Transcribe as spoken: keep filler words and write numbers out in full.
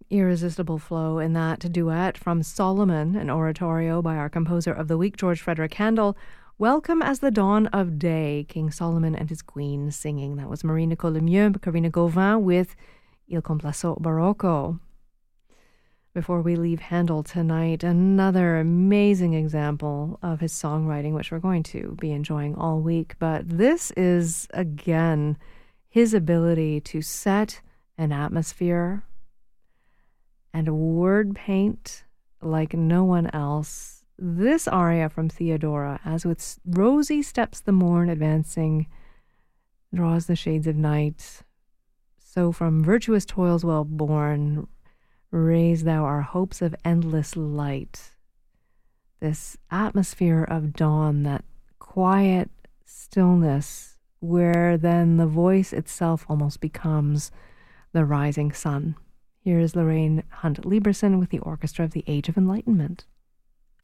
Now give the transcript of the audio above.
Irresistible flow in that duet from Solomon, an oratorio by our composer of the week, George Frederick Handel. Welcome as the dawn of day, King Solomon and his queen singing. That was Marie-Nicole Lemieux, Karina Gauvin with Il Complesso Barocco. Before we leave Handel tonight, another amazing example of his songwriting, which we're going to be enjoying all week. But this is, again, his ability to set an atmosphere and a word paint like no one else. This aria from Theodora, as with rosy steps the morn advancing, draws the shades of night. So from virtuous toils well born, raise thou our hopes of endless light. This atmosphere of dawn, that quiet stillness, where then the voice itself almost becomes the rising sun. Here is Lorraine Hunt Lieberson with the Orchestra of the Age of Enlightenment.